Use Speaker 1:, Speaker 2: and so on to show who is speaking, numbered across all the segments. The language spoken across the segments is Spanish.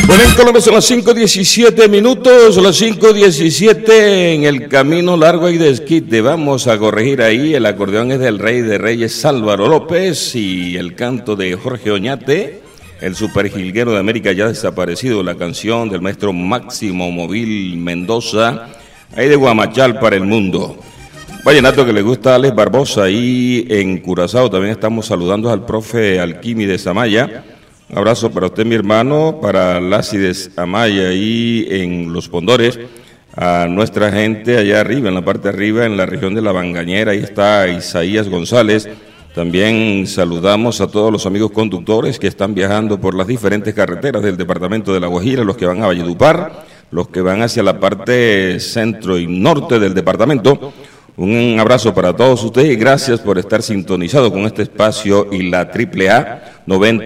Speaker 1: Bueno, en Colombia son las 5:17 minutos, las 5:17 en el camino largo y desquite. Vamos a corregir ahí, el acordeón es del Rey de Reyes Álvaro López y el canto de Jorge Oñate, el superjilguero de América ya desaparecido, la canción del maestro Máximo Móvil Mendoza, ahí de Guamachal para el mundo. Vallenato que le gusta a Alex Barbosa, ahí en Curazao. También estamos saludando al profe Alquímedes Amaya. Un abrazo para usted, mi hermano, para Lácides Amaya, ahí en Los Pondores, a nuestra gente allá arriba, en la parte de arriba, en la región de La Bangañera, ahí está Isaías González. También saludamos a todos los amigos conductores que están viajando por las diferentes carreteras del departamento de La Guajira, los que van a Valledupar, los que van hacia la parte centro y norte del departamento. Un abrazo para todos ustedes y gracias por estar sintonizados con este espacio y la AAA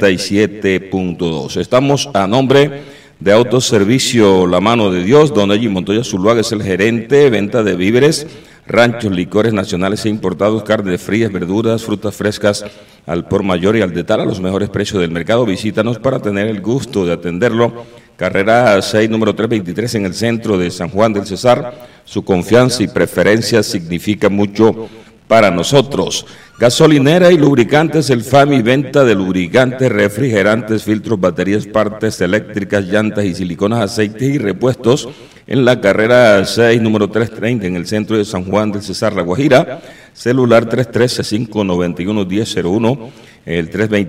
Speaker 1: 97.2. Estamos a nombre de Autoservicio La Mano de Dios, don Eji Montoya Zuluaga es el gerente, venta de víveres, ranchos, licores nacionales e importados, carnes frías, verduras, frutas frescas al por mayor y al detal a los mejores precios del mercado. Visítanos para tener el gusto de atenderlo. Carrera 6, número 323 en el centro de San Juan del Cesar. Su confianza y preferencia significa mucho para nosotros. Gasolinera y lubricantes, el FAMI, venta de lubricantes, refrigerantes, filtros, baterías, partes eléctricas, llantas y siliconas, aceites y repuestos en la carrera 6, número 330 en el centro de San Juan del Cesar, La Guajira. Celular 313-591-1001, el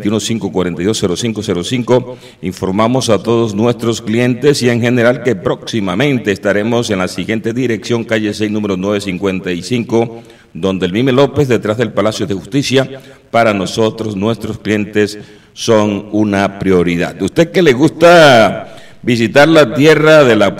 Speaker 1: 321-542-0505. Informamos a todos nuestros clientes y en general que próximamente estaremos en la siguiente dirección, calle 6, número 955, donde el Mime López, detrás del Palacio de Justicia. Para nosotros, nuestros clientes son una prioridad. ¿Usted que le gusta visitar la tierra de la